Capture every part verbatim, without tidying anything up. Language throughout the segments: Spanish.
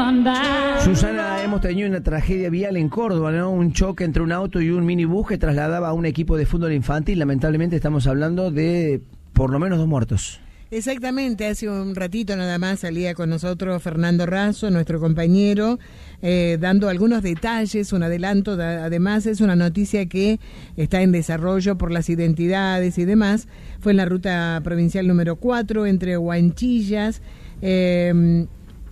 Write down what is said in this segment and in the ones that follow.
andar. Susana, hemos tenido una tragedia vial en Córdoba, ¿no? Un choque entre un auto y un minibús que trasladaba a un equipo de fútbol infantil. Lamentablemente estamos hablando de por lo menos dos muertos. Exactamente, hace un ratito nada más salía con nosotros Fernando Razo, nuestro compañero, eh, dando algunos detalles, un adelanto. Da, además es una noticia que está en desarrollo por las identidades y demás. Fue en la ruta provincial número cuatro, entre Huanchillas, eh,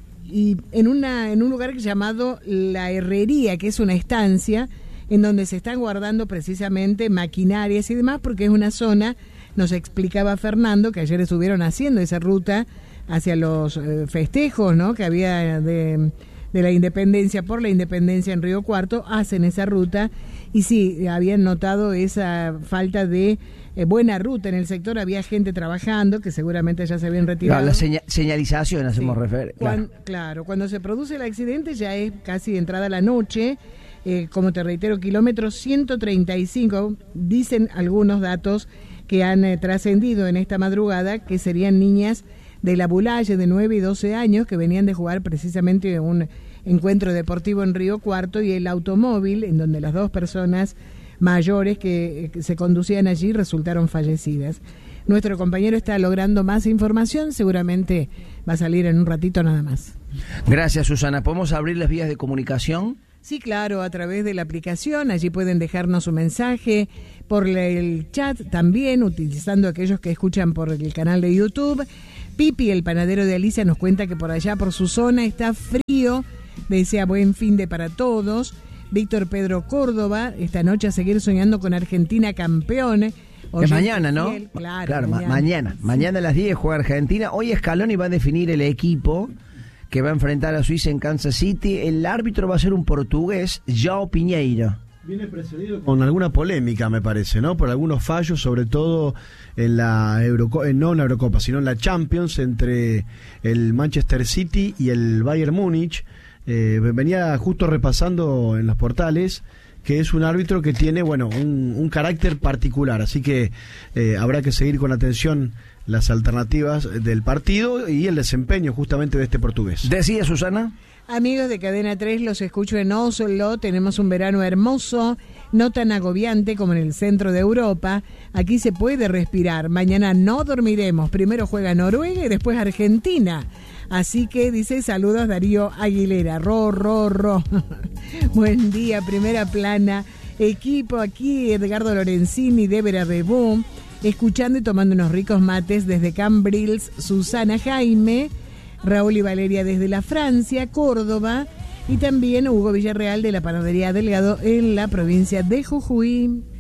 y en, una, en un lugar llamado La Herrería, que es una estancia en donde se están guardando precisamente maquinarias y demás, porque es una zona. Nos explicaba Fernando que ayer estuvieron haciendo esa ruta hacia los eh, festejos, ¿no?, que había de, de la independencia, por la independencia en Río Cuarto, hacen esa ruta y sí, habían notado esa falta de eh, buena ruta en el sector. Había gente trabajando que seguramente ya se habían retirado. Claro, la seña, señalización hacemos sí. referencia. Claro. claro, cuando se produce el accidente ya es casi entrada la noche. Eh, como te reitero, kilómetro ciento treinta y cinco, dicen algunos datos que han eh, trascendido en esta madrugada, que serían niñas de la Bulaye de nueve y doce años que venían de jugar precisamente un encuentro deportivo en Río Cuarto, y el automóvil en donde las dos personas mayores que, que se conducían allí resultaron fallecidas. Nuestro compañero está logrando más información, seguramente va a salir en un ratito nada más. Gracias, Susana. ¿Podemos abrir las vías de comunicación? Sí, claro, a través de la aplicación, allí pueden dejarnos su mensaje, por el chat también, utilizando aquellos que escuchan por el canal de YouTube. Pipi, el panadero de Alicia, nos cuenta que por allá, por su zona, está frío, desea buen fin de para todos. Víctor Pedro Córdoba, esta noche a seguir soñando con Argentina campeón. Hoy es mañana, ¿no? Fiel, claro, claro, mañana. mañana. Sí. Mañana a las diez juega Argentina. Hoy Scaloni va a definir el equipo que va a enfrentar a Suiza en Kansas City. El árbitro va a ser un portugués, João Pinheiro. Viene precedido con alguna polémica, me parece, ¿no? Por algunos fallos, sobre todo en la Eurocopa, no en la Eurocopa, sino en la Champions, entre el Manchester City y el Bayern Múnich. Eh, venía justo repasando en los portales que es un árbitro que tiene, bueno, un, un carácter particular, así que eh, habrá que seguir con atención las alternativas del partido y el desempeño justamente de este portugués. Decía Susana. Amigos de Cadena tres, los escucho en Oslo, tenemos un verano hermoso, no tan agobiante como en el centro de Europa. Aquí se puede respirar, mañana no dormiremos, primero juega Noruega y después Argentina. Así que dice, saludos Darío Aguilera, ro, ro, ro. Buen día, primera plana, equipo aquí, Edgardo Lorenzini, Débora Rebú, escuchando y tomando unos ricos mates desde Cambrils, Susana Jaime, Raúl y Valeria desde la Francia, Córdoba, y también Hugo Villarreal de la Panadería Delgado en la provincia de Jujuy.